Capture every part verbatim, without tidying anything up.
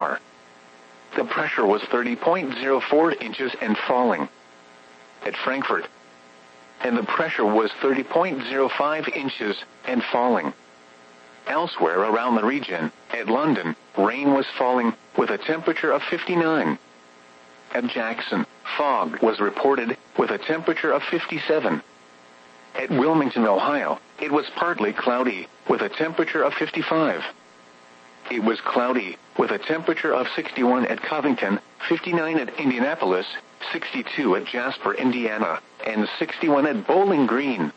hour. The pressure was thirty point zero four inches and falling. At Frankfurt. And the pressure was thirty point zero five inches and falling. Elsewhere around the region, at London, rain was falling with a temperature of fifty-nine. At Jackson, fog was reported with a temperature of fifty-seven. At Wilmington, Ohio, it was partly cloudy with a temperature of fifty-five. It was cloudy with a temperature of sixty-one at Covington, fifty-nine at Indianapolis, sixty-two at Jasper, Indiana, and sixty-one at Bowling Green.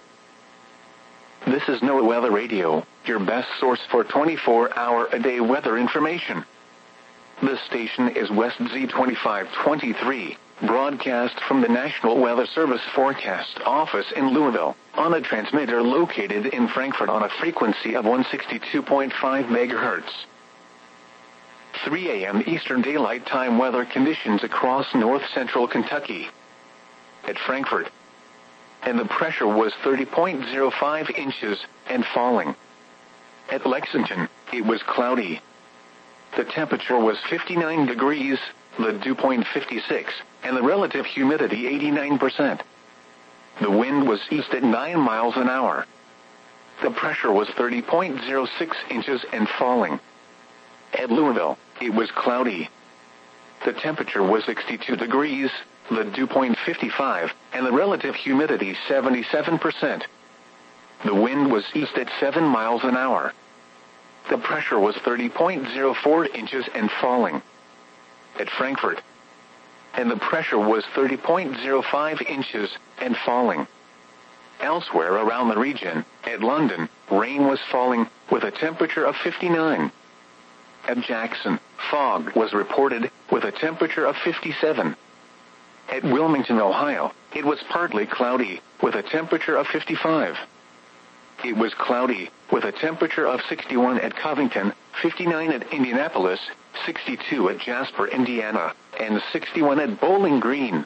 This is NOAA Weather Radio, your best source for twenty-four hour a day weather information. This station is West Z twenty-five twenty-three, broadcast from the National Weather Service Forecast Office in Louisville, on a transmitter located in Frankfurt on a frequency of one sixty-two point five megahertz. three a m Eastern Daylight Time weather conditions across north-central Kentucky. At Frankfurt. And the pressure was thirty point zero five inches and falling. At Lexington, it was cloudy. The temperature was fifty-nine degrees, the dew point fifty-six, and the relative humidity eighty-nine percent. The wind was east at nine miles an hour. The pressure was thirty point zero six inches and falling. At Louisville, it was cloudy. The temperature was sixty-two degrees, the dew point fifty-five, and the relative humidity seventy-seven percent. The wind was east at seven miles an hour. The pressure was thirty point zero four inches and falling. At Frankfurt. And the pressure was thirty point zero five inches and falling. Elsewhere around the region, at London, rain was falling with a temperature of fifty-nine. At Jackson, fog was reported with a temperature of fifty-seven. At Wilmington, Ohio, it was partly cloudy with a temperature of fifty-five. It was cloudy with a temperature of sixty-one at Covington, fifty-nine at Indianapolis, sixty-two at Jasper, Indiana, and sixty-one at Bowling Green.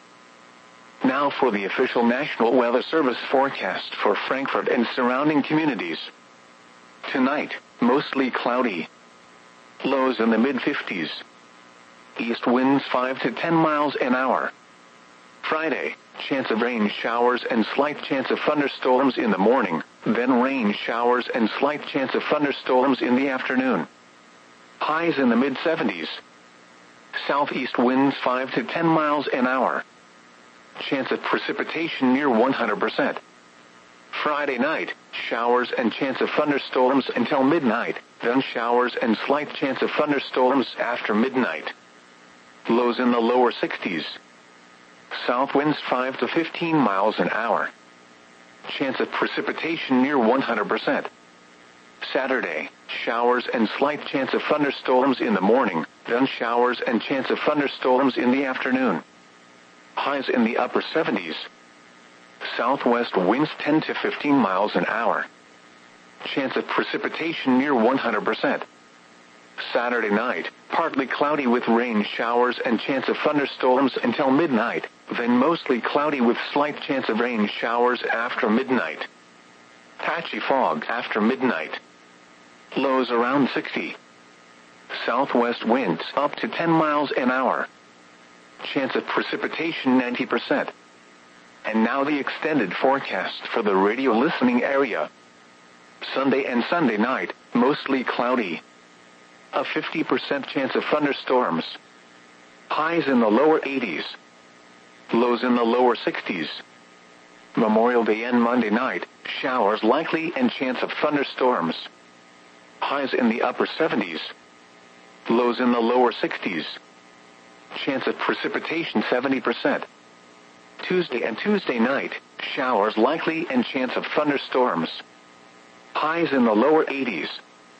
Now for the official National Weather Service forecast for Frankfurt and surrounding communities. Tonight, mostly cloudy. Lows in the mid-fifties. East winds five to ten miles an hour. Friday, chance of rain showers and slight chance of thunderstorms in the morning, then rain showers and slight chance of thunderstorms in the afternoon. Highs in the mid-seventies. Southeast winds five to ten miles an hour. Chance of precipitation near one hundred percent. Friday night, showers and chance of thunderstorms until midnight, then showers and slight chance of thunderstorms after midnight. Lows in the lower sixties. South winds five to fifteen miles an hour. Chance of precipitation near one hundred percent. Saturday, showers and slight chance of thunderstorms in the morning, then showers and chance of thunderstorms in the afternoon. Highs in the upper seventies. Southwest winds ten to fifteen miles an hour. Chance of precipitation near one hundred percent. Saturday night, partly cloudy with rain showers and chance of thunderstorms until midnight, then mostly cloudy with slight chance of rain showers after midnight. Patchy fog after midnight. Lows around sixty. Southwest winds up to ten miles an hour. Chance of precipitation ninety percent. And now the extended forecast for the radio listening area. Sunday and Sunday night, mostly cloudy. A fifty percent chance of thunderstorms. Highs in the lower eighties. Lows in the lower sixties. Memorial Day and Monday night, showers likely and chance of thunderstorms. Highs in the upper seventies. Lows in the lower sixties. Chance of precipitation seventy percent. Tuesday and Tuesday night, showers likely and chance of thunderstorms. Highs in the lower eighties.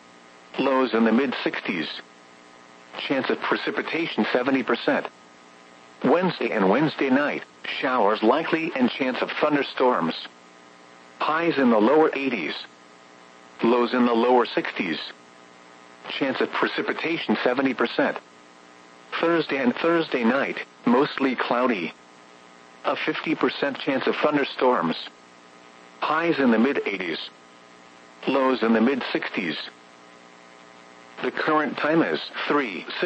Lows in the mid-sixties. Chance of precipitation seventy percent. Wednesday and Wednesday night, showers likely and chance of thunderstorms. Highs in the lower eighties. Lows in the lower sixties. Chance of precipitation seventy percent. Thursday and Thursday night, mostly cloudy. A fifty percent chance of thunderstorms. Highs in the mid-eighties. Lows in the mid-sixties. The current time is three